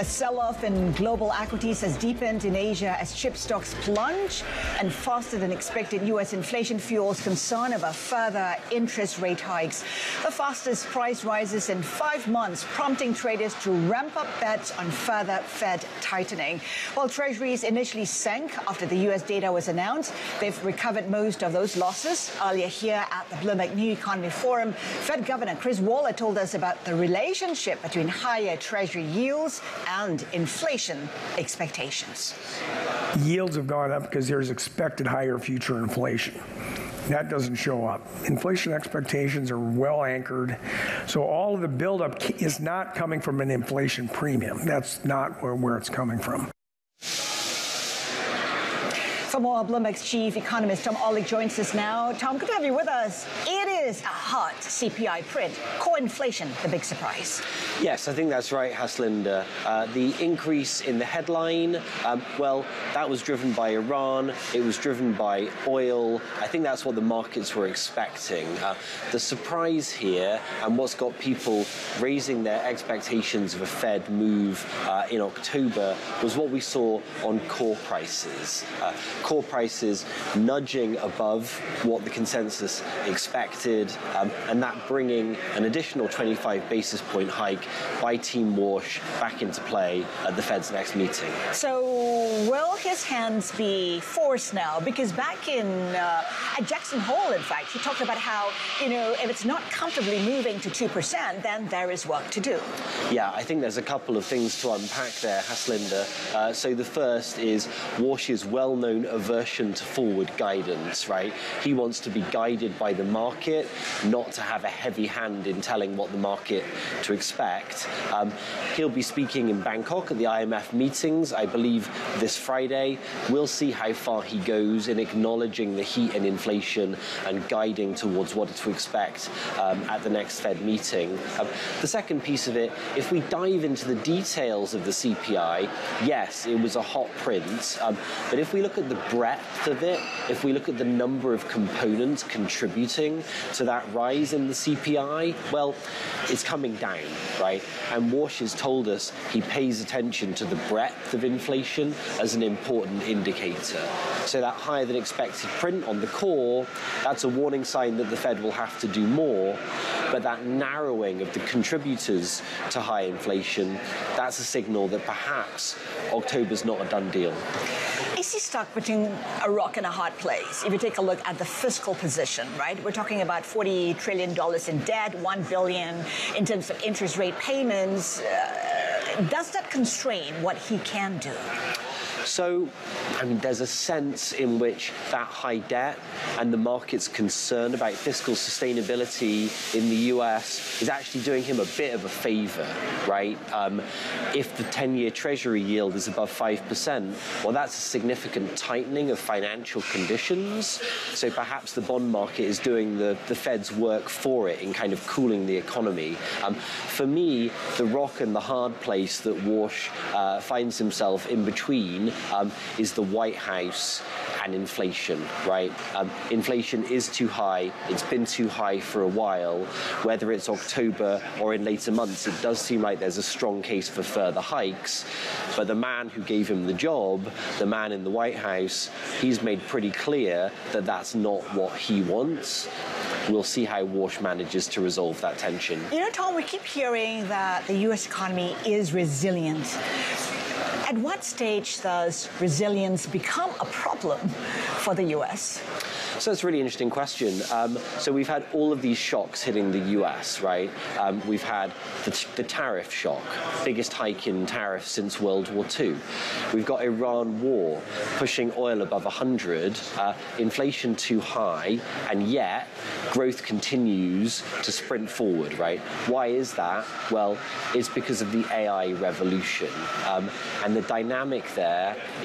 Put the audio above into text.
A sell-off in global equities has deepened in Asia as chip stocks plunge, and faster than expected U.S. inflation fuels concern about further interest rate hikes. The fastest price rises in 5 months, prompting traders to ramp up bets on further Fed tightening. While treasuries initially sank after the U.S. data was announced, they've recovered most of those losses. Earlier here at the Bloomberg New Economy Forum, Fed Governor Chris Waller told us about the relationship between higher treasury yields and inflation expectations. Yields have gone up because there's expected higher future inflation. That doesn't show up. Inflation expectations are well anchored. So all of the buildup is not coming from an inflation premium. That's not where it's coming from. For more, Bloomberg's chief economist Tom Orlik joins us now. Tom, good to have you with us. It is a hot CPI print. Core inflation, the big surprise. Yes, I think that's right, Haslinda. The increase in the headline, well, that was driven by Iran. It was driven by oil. I think that's what the markets were expecting. The surprise here, and what's got people raising their expectations of a Fed move in October, was what we saw on core prices. Core prices nudging above what the consensus expected, and that bringing an additional 25 basis point hike by Team Warsh back into play at the Fed's next meeting. So will his hands be forced now? Because back at Jackson Hole, in fact, he talked about how, if it's not comfortably moving to 2%, then there is work to do. Yeah, I think there's a couple of things to unpack there, Haslinda. So the first is Warsh's well-known aversion to forward guidance, right? He wants to be guided by the market, not to have a heavy hand in telling what the market to expect. He'll be speaking in Bangkok at the IMF meetings, I believe, this Friday. We'll see how far he goes in acknowledging the heat and inflation and guiding towards what to expect at the next Fed meeting. The second piece of it, if we dive into the details of the CPI, yes, it was a hot print, but if we look at the breadth of it, if we look at the number of components contributing to that rise in the CPI, well, it's coming down, right? And Warsh has told us he pays attention to the breadth of inflation as an important indicator. So that higher than expected print on the core, that's a warning sign that the Fed will have to do more. But that narrowing of the contributors to high inflation, that's a signal that perhaps October's not a done deal. Is he stuck between a rock and a hard place? If you take a look at the fiscal position, right? We're talking about $40 trillion in debt, $1 billion in terms of interest rate payments. Does that constrain what he can do? So, there's a sense in which that high debt and the market's concern about fiscal sustainability in the US is actually doing him a bit of a favor, right? If the 10-year Treasury yield is above 5%, well, that's a significant tightening of financial conditions. So perhaps the bond market is doing the Fed's work for it in kind of cooling the economy. For me, the rock and the hard place that Warsh finds himself in between is the White House and inflation, right? Inflation is too high. It's been too high for a while. Whether it's October or in later months, it does seem like there's a strong case for further hikes. But the man who gave him the job, the man in the White House, he's made pretty clear that that's not what he wants. We'll see how Warsh manages to resolve that tension. Tom, we keep hearing that the U.S. economy is resilient. At what stage does resilience become a problem for the U.S.? So that's a really interesting question. So we've had all of these shocks hitting the US, right? We've had the tariff shock, biggest hike in tariffs since World War II. We've got Iran war pushing oil above 100, inflation too high, and yet growth continues to sprint forward, right? Why is that? Well, it's because of the AI revolution. And the dynamic there